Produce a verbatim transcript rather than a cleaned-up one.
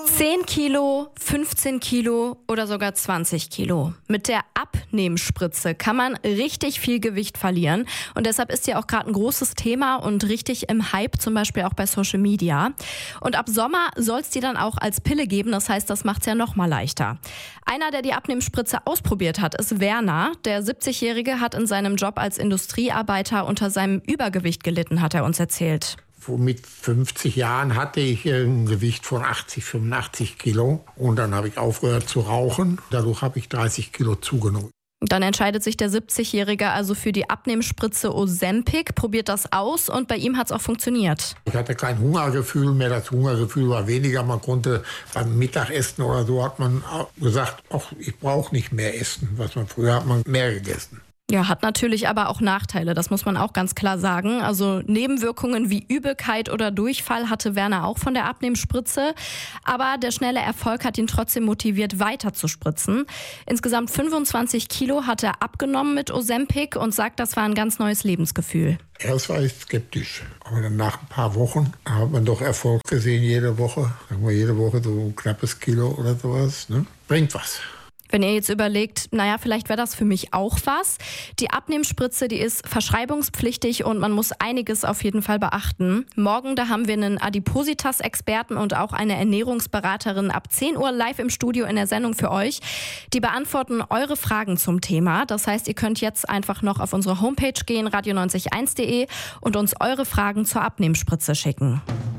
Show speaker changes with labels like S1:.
S1: zehn Kilo, fünfzehn Kilo oder sogar zwanzig Kilo. Mit der Abnehmspritze kann man richtig viel Gewicht verlieren. Und deshalb ist ja auch gerade ein großes Thema und richtig im Hype, zum Beispiel auch bei Social Media. Und ab Sommer soll es die dann auch als Pille geben. Das heißt, das macht es ja noch mal leichter. Einer, der die Abnehmspritze ausprobiert hat, ist Werner. Der siebzigjährige hat in seinem Job als Industriearbeiter unter seinem Übergewicht gelitten, hat er uns erzählt.
S2: Mit fünfzig Jahren hatte ich ein Gewicht von achtzig, fünfundachtzig Kilo. Und dann habe ich aufgehört zu rauchen. Dadurch habe ich dreißig Kilo zugenommen.
S1: Dann entscheidet sich der siebzigjährige also für die Abnehmspritze Ozempic, probiert das aus und bei ihm hat es auch funktioniert.
S2: Ich hatte kein Hungergefühl mehr, das Hungergefühl war weniger. Man konnte beim Mittagessen oder so hat man gesagt, ach, ich brauche nicht mehr essen. Was man früher hat man mehr gegessen.
S1: Ja, hat natürlich aber auch Nachteile, das muss man auch ganz klar sagen. Also Nebenwirkungen wie Übelkeit oder Durchfall hatte Werner auch von der Abnehmspritze. Aber der schnelle Erfolg hat ihn trotzdem motiviert, weiter zu spritzen. Insgesamt fünfundzwanzig Kilo hat er abgenommen mit Ozempic und sagt, das war ein ganz neues Lebensgefühl.
S2: Erst war ich skeptisch, aber dann nach ein paar Wochen hat man doch Erfolg gesehen, jede Woche. Sagen wir jede Woche so ein knappes Kilo oder sowas. Ne? Bringt was.
S1: Wenn ihr jetzt überlegt, naja, vielleicht wäre das für mich auch was. Die Abnehmspritze, die ist verschreibungspflichtig und man muss einiges auf jeden Fall beachten. Morgen, da haben wir einen Adipositas-Experten und auch eine Ernährungsberaterin ab zehn Uhr live im Studio in der Sendung für euch. Die beantworten eure Fragen zum Thema. Das heißt, ihr könnt jetzt einfach noch auf unsere Homepage gehen, radio neunzig eins punkt de und uns eure Fragen zur Abnehmspritze schicken.